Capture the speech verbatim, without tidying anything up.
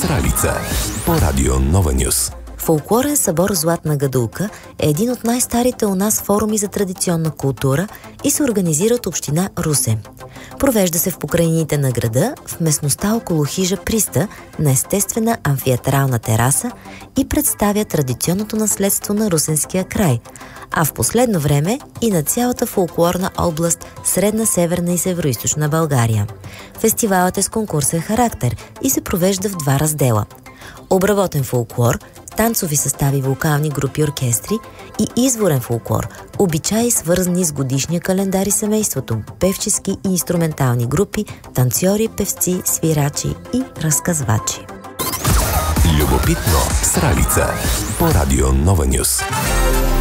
Сралица по радио Нова Нюс. Фолклорен събор Златна гадулка е един от най-старите у нас форуми за традиционна култура и се организира от община Русе. Провежда се в покрайнините на града, в местността около хижа Приста, на естествена амфитеатрална тераса и представя традиционното наследство на Русенския край, а в последно време и на цялата фолклорна област Средна, Северна и Североизточна България. Фестивалът е с конкурсен характер и се провежда в два раздела – обработен фолклор, танцови състави, вокални групи, оркестри и изворен фолклор, обичаи свързани с годишния календар и семейството, певчески и инструментални групи, танцори, певци, свирачи и разказвачи. Любопитно Сралица по радио Нова Нюс.